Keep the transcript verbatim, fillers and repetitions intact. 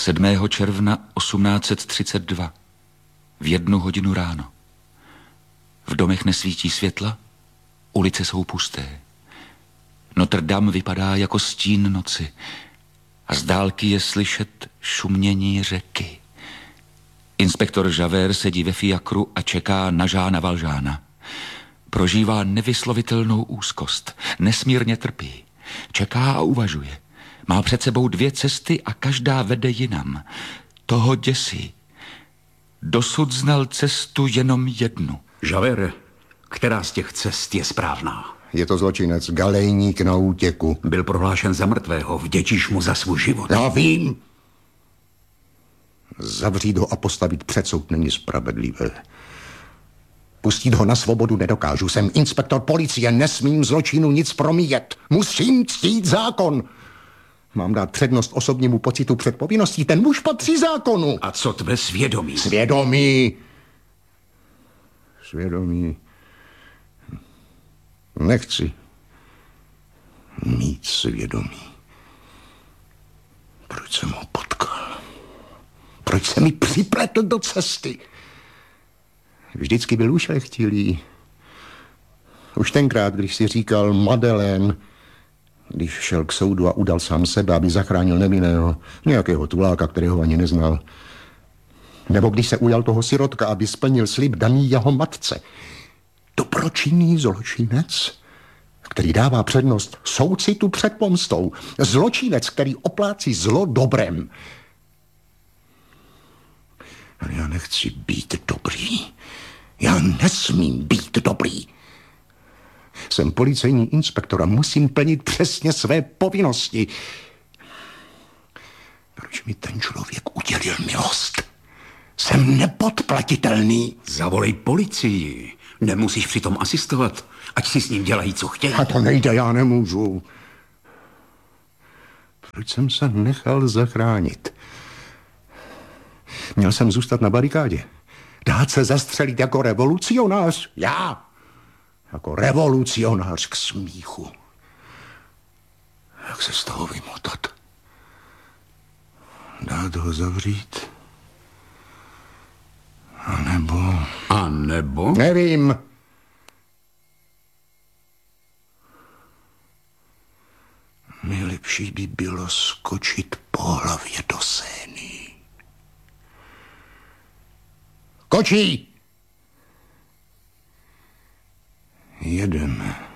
sedmého června osmnáct set třicet dva. V jednu hodinu ráno. V domech nesvítí světla, ulice jsou pusté. Notre Dame vypadá jako stín noci a z dálky je slyšet šumění řeky. Inspektor Javert sedí ve fiakru a čeká na Jeana Valjeana. Prožívá nevyslovitelnou úzkost, nesmírně trpí. Čeká a uvažuje. Má před sebou dvě cesty a každá vede jinam. Toho děsí. Dosud znal cestu jenom jednu. Javert, která z těch cest je správná? Je to zločinec, galejník na útěku. Byl prohlášen za mrtvého, vděčíš mu za svůj život. Já vím. Zavřít ho a postavit před soud není spravedlivé. Pustit ho na svobodu nedokážu. Jsem inspektor policie, nesmím zločinu nic promíjet. Musím ctít zákon. Mám dát přednost osobnímu pocitu před povinností. Ten muž patří zákonu. A co tvé svědomí? Svědomí. Svědomí. Nechci mít svědomí. Proč jsem ho potkal? Proč se mi připletl do cesty? Vždycky byl ušlechtilý. Už tenkrát, když si říkal Madeleine, když šel k soudu a udal sám sebe, aby zachránil nevinného, nějakého tuláka, kterého ani neznal. Nebo když se ujal toho sirotka, aby splnil slib daný jeho matce. Dobročinný zločinec, který dává přednost soucitu před pomstou. Zločinec, který oplácí zlo dobrem. Ale já nechci být dobrý. Já nesmím být dobrý. Jsem policejní inspektor a musím plnit přesně své povinnosti. Proč mi ten člověk udělil milost? Jsem nepodplatitelný. Zavolej policii. Nemusíš přitom asistovat. Ať si s ním dělají, co chtějí. A to nejde, já nemůžu. Proč jsem se nechal zachránit? Měl jsem zůstat na barikádě. Dát se zastřelit jako revolucionář. Já. Jako revolucionář k smíchu. Jak se z toho vymotat? Dát ho zavřít? A nebo... A nebo? Nevím. Nejlepší by bylo skočit po hlavě do Sény. Kočí! Jedeme.